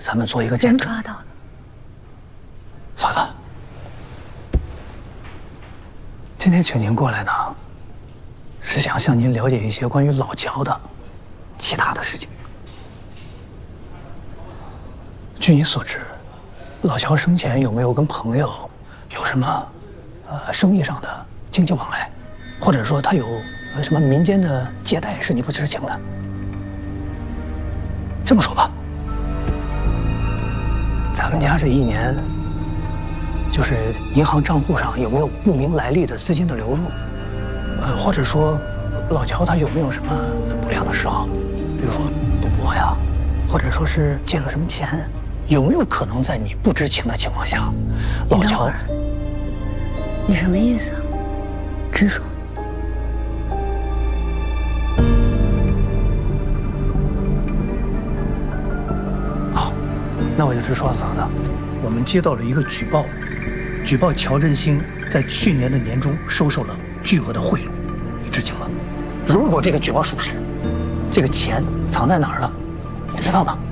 咱们做一个见证。 人抓到了。 嫂子，今天请您过来呢，是想向您了解一些关于老乔的其他的事情。据你所知，老乔生前有没有跟朋友有什么生意上的经济往来，或者说他有什么民间的借贷是你不知情的？这么说吧，咱们家这一年，就是银行账户上有没有不明来历的资金的流入，或者说老乔他有没有什么不良的嗜好，比如说赌博呀，或者说是借了什么钱，有没有可能在你不知情的情况下，老乔？ 你什么意思啊？直说。 好，那我就直说了，嫂子。我们接到了一个举报，举报乔振兴在去年的年中收受了巨额的贿赂，你知情吗？如果这个举报属实，这个钱藏在哪儿了，你知道吗？